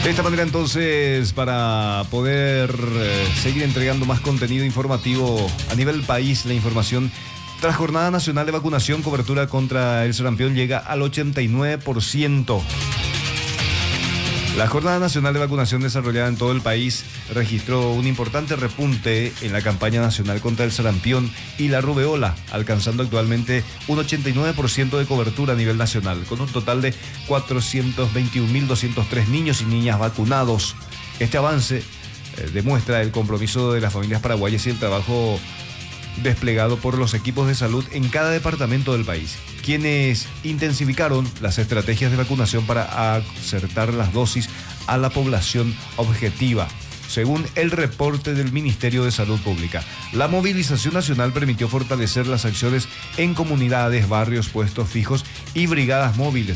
De esta manera entonces, para poder seguir entregando más contenido informativo a nivel país, la información tras Jornada Nacional de Vacunación, cobertura contra el sarampión llega al 89%. La Jornada Nacional de Vacunación desarrollada en todo el país registró un importante repunte en la campaña nacional contra el sarampión y la rubeola, alcanzando actualmente un 89% de cobertura a nivel nacional, con un total de 421.203 niños y niñas vacunados. Este avance demuestra el compromiso de las familias paraguayas y el trabajo desplegado por los equipos de salud en cada departamento del país, quienes intensificaron las estrategias de vacunación para acertar las dosis a la población objetiva. Según el reporte del Ministerio de Salud Pública, la movilización nacional permitió fortalecer las acciones en comunidades, barrios, puestos fijos y brigadas móviles,